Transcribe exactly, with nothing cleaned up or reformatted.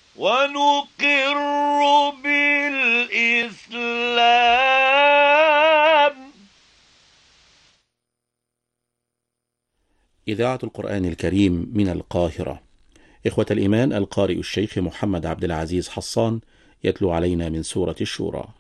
ونقر بالإسلام. إذاعة القرآن الكريم من القاهرة. إخوة الإيمان، القارئ الشيخ محمد عبد العزيز حصان يتلو علينا من سورة الشورى.